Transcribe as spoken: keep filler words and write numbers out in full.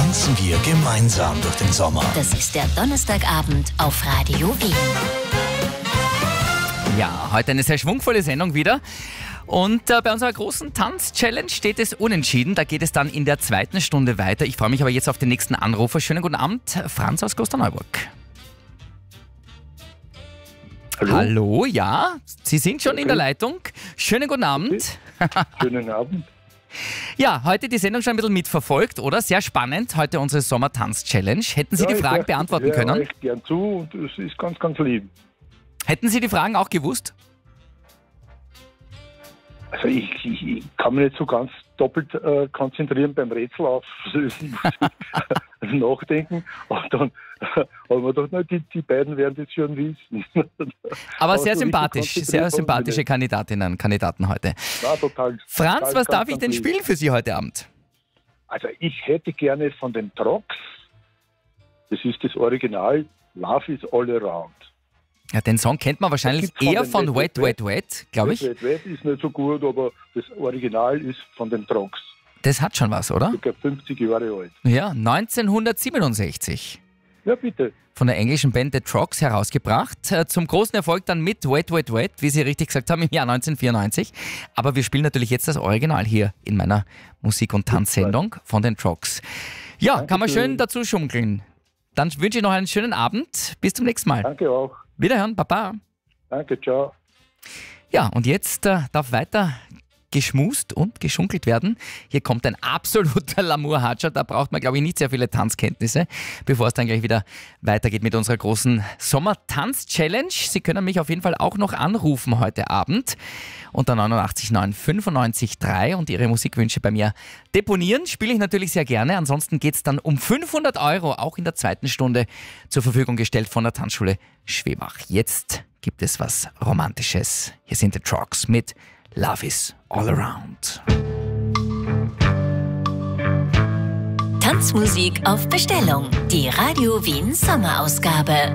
tanzen wir gemeinsam durch den Sommer. Das ist der Donnerstagabend auf Radio Wien. Ja, heute eine sehr schwungvolle Sendung wieder. Und äh, bei unserer großen Tanz-Challenge steht es unentschieden. Da geht es dann in der zweiten Stunde weiter. Ich freue mich aber jetzt auf den nächsten Anrufer. Schönen guten Abend, Franz aus Klosterneuburg. Hallo? Hallo, ja, Sie sind schon okay. in der Leitung. Schönen guten Abend. Okay. Schönen Abend. Ja, heute die Sendung schon ein bisschen mitverfolgt, oder? Sehr spannend, heute unsere Sommertanz-Challenge. Hätten Sie ja, die Fragen ich beantworten ich können? Ich gern zu und es ist ganz, ganz lieb. Hätten Sie die Fragen auch gewusst? Also ich, ich, ich kann mich nicht so ganz doppelt äh, konzentrieren beim Rätsel auflösen, nachdenken. Und dann haben wir doch, die, die beiden werden das schon wissen. Aber sehr sympathisch, sehr sympathische Kandidatinnen und Kandidaten heute. Ja, total. Franz, total, was ganz, darf ich denn lieb. spielen für Sie heute Abend? Also ich hätte gerne von den Trox, das ist das Original, Love is All Around. Ja, den Song kennt man wahrscheinlich von eher den von Wet, Wet, Wet, Wet, Wet, glaube ich. Wet, Wet, Wet ist nicht so gut, aber das Original ist von den Trox. Das hat schon was, oder? Circa fünfzig Jahre alt. Ja, neunzehnhundertsiebenundsechzig. Ja, bitte. Von der englischen Band The Trogs herausgebracht. Zum großen Erfolg dann mit Wet, Wet, Wet, wie Sie richtig gesagt haben, im Jahr neunzehnhundertvierundneunzig. Aber wir spielen natürlich jetzt das Original hier in meiner Musik- und Tanzsendung von den Trogs. Ja, Danke kann man schön schön. dazu schunkeln. Dann wünsche ich noch einen schönen Abend. Bis zum nächsten Mal. Danke auch. Wiederhören, Baba. Danke, ciao. Ja, und jetzt äh, darf weiter geschmust und geschunkelt werden. Hier kommt ein absoluter Lamour-Hatscher. Da braucht man, glaube ich, nicht sehr viele Tanzkenntnisse, bevor es dann gleich wieder weitergeht mit unserer großen Sommer-Tanz-Challenge. Sie können mich auf jeden Fall auch noch anrufen heute Abend unter neunundachtzig neun fünfundneunzig drei und Ihre Musikwünsche bei mir deponieren. Spiele ich natürlich sehr gerne. Ansonsten geht es dann um fünfhundert Euro, auch in der zweiten Stunde zur Verfügung gestellt von der Tanzschule Schwebach. Jetzt gibt es was Romantisches. Hier sind die Trogs mit Love is All Around. Tanzmusik auf Bestellung. Die Radio Wien Sommerausgabe.